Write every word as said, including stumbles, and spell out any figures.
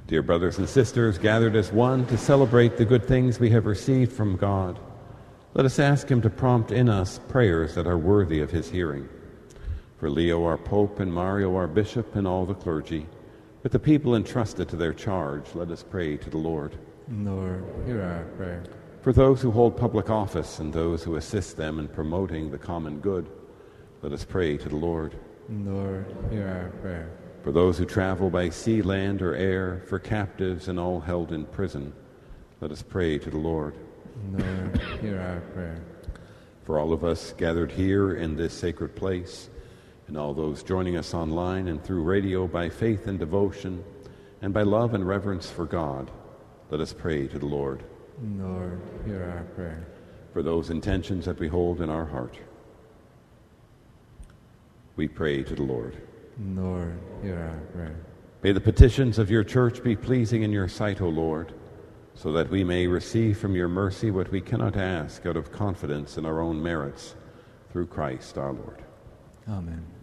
Dear brothers and sisters, gathered as one to celebrate the good things we have received from God, let us ask him to prompt in us prayers that are worthy of his hearing. For Leo, our Pope, and Mario, our Bishop, and all the clergy, with the people entrusted to their charge, let us pray to the Lord. Lord, hear our prayer. For those who hold public office and those who assist them in promoting the common good, let us pray to the Lord. Lord, hear our prayer. For those who travel by sea, land, or air, for captives and all held in prison, let us pray to the Lord. Lord, hear our prayer. For all of us gathered here in this sacred place, and all those joining us online and through radio by faith and devotion, and by love and reverence for God, let us pray to the Lord. Lord, hear our prayer. For those intentions that we hold in our heart, we pray to the Lord. Lord, hear our prayer. May the petitions of your church be pleasing in your sight, O Lord, so that we may receive from your mercy what we cannot ask out of confidence in our own merits, through Christ our Lord. Amen.